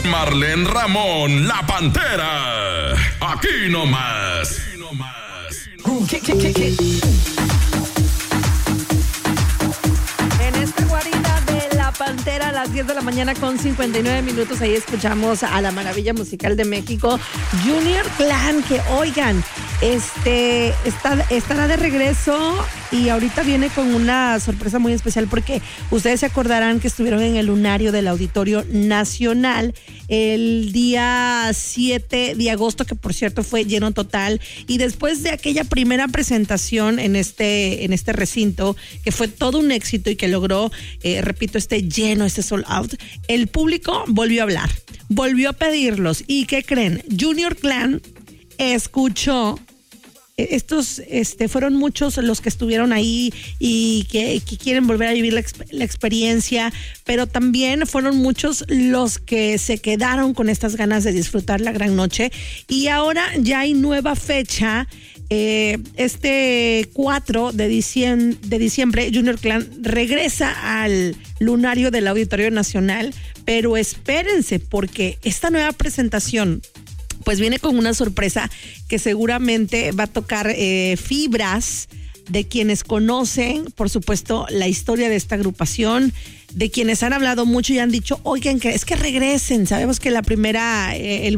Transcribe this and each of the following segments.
Marlene Ramón, la Pantera. Aquí nomás. En esta guarida de la Pantera a las 10 de la mañana con 59 minutos, ahí escuchamos a la maravilla musical de México, Junior Clan, que oigan, estará de regreso y ahorita viene con una sorpresa muy especial porque ustedes se acordarán que estuvieron en el lunario del Auditorio Nacional el día 7 de agosto, que por cierto fue lleno total, y después de aquella primera presentación en este recinto, que fue todo un éxito y que logró, repito, lleno, sold out, el público volvió a hablar, volvió a pedirlos, y ¿qué creen? Junior Clan escuchó. Estos fueron muchos los que estuvieron ahí y que quieren volver a vivir la experiencia, pero también fueron muchos los que se quedaron con estas ganas de disfrutar la gran noche, y ahora ya hay nueva fecha. 4 de diciembre, Junior Clan regresa al lunario del Auditorio Nacional, pero espérense, porque esta nueva presentación pues viene con una sorpresa que seguramente va a tocar fibras de quienes conocen, por supuesto, la historia de esta agrupación, de quienes han hablado mucho y han dicho, oigan, que es que regresen. Sabemos que la primera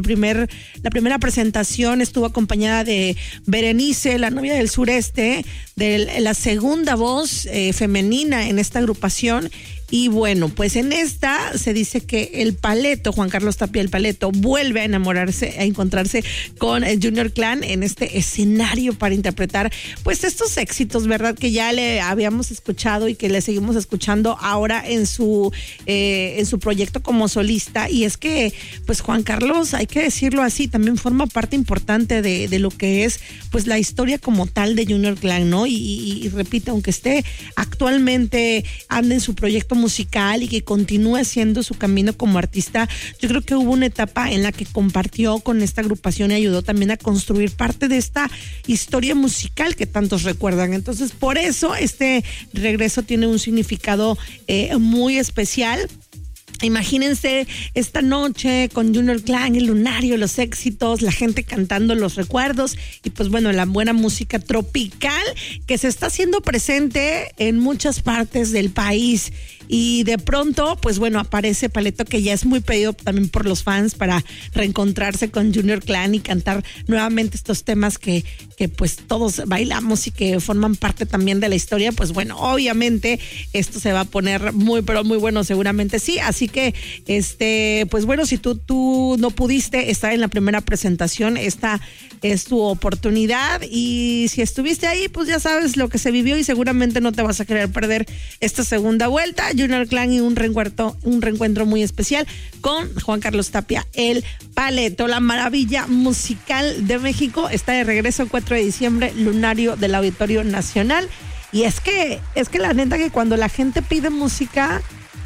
presentación estuvo acompañada de Berenice, la novia del sureste, de la segunda voz femenina en esta agrupación. Y bueno, pues en esta se dice que el Paleto, Juan Carlos Tapia, el Paleto, vuelve a encontrarse con el Junior Clan en este escenario para interpretar pues estos éxitos, ¿verdad? Que ya le habíamos escuchado y que le seguimos escuchando ahora en su proyecto como solista. Y es que pues Juan Carlos, hay que decirlo así, también forma parte importante de lo que es pues la historia como tal de Junior Clan, ¿no? Y repito, aunque esté actualmente, anda en su proyecto musical y que continúe haciendo su camino como artista, yo creo que hubo una etapa en la que compartió con esta agrupación y ayudó también a construir parte de esta historia musical que tantos recuerdan. Entonces, por eso este regreso tiene un significado muy especial. Imagínense esta noche con Junior Clan, el lunario, los éxitos, la gente cantando los recuerdos y pues bueno, la buena música tropical que se está haciendo presente en muchas partes del país. Y de pronto, pues bueno, aparece Paleto, que ya es muy pedido también por los fans, para reencontrarse con Junior Clan y cantar nuevamente estos temas que pues todos bailamos y que forman parte también de la historia. Pues bueno, obviamente esto se va a poner muy, pero muy bueno, seguramente sí. Así que, pues bueno, si tú no pudiste estar en la primera presentación, esta es tu oportunidad. Y si estuviste ahí, pues ya sabes lo que se vivió y seguramente no te vas a querer perder esta segunda vuelta. Junior Clan y un reencuentro muy especial con Juan Carlos Tapia, el Paleto, la maravilla musical de México. Está de regreso el 4 de diciembre, lunario del Auditorio Nacional. Y es que la neta que cuando la gente pide música,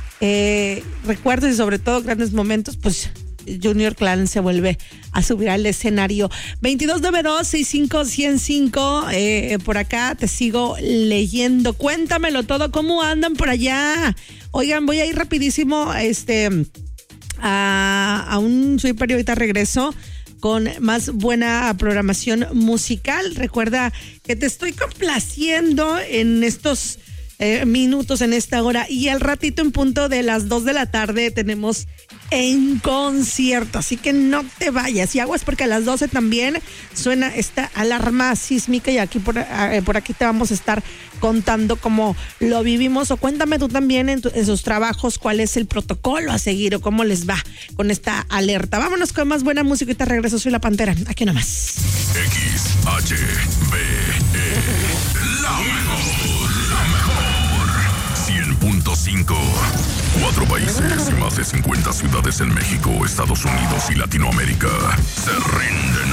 recuerdos y sobre todo grandes momentos, pues Junior Clan se vuelve a subir al escenario. 2292-65-105. Por acá te sigo leyendo. Cuéntamelo todo, ¿cómo andan por allá? Oigan, voy a ir rapidísimo a un super, ahorita regreso con más buena programación musical. Recuerda que te estoy complaciendo en estos minutos, en esta hora, y al ratito en punto de las 2 de la tarde tenemos en concierto, así que no te vayas. Y aguas porque a las 12 también suena esta alarma sísmica y aquí por aquí te vamos a estar contando cómo lo vivimos, o cuéntame tú también en sus trabajos cuál es el protocolo a seguir o cómo les va con esta alerta. Vámonos con más buena música y te regreso. Soy La Pantera, aquí nomás. XHBE, la mejor 100.5. 4 países y más de 50 ciudades en México, Estados Unidos y Latinoamérica se rinden